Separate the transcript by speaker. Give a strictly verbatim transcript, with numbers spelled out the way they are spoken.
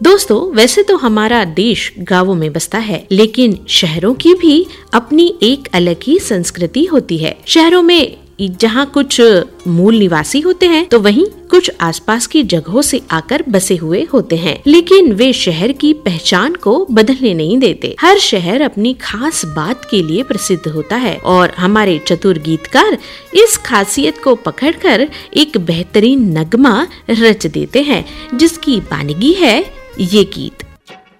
Speaker 1: दोस्तों, वैसे तो हमारा देश गांवों में बसता है, लेकिन शहरों की भी अपनी एक अलग ही संस्कृति होती है। शहरों में जहाँ कुछ मूल निवासी होते हैं तो वहीं कुछ आसपास की जगहों से आकर बसे हुए होते हैं, लेकिन वे शहर की पहचान को बदलने नहीं देते। हर शहर अपनी खास बात के लिए प्रसिद्ध होता है और हमारे चतुर गीतकार इस खासियत को पकड़कर एक बेहतरीन नगमा रच देते हैं, जिसकी बानगी है ये गीत।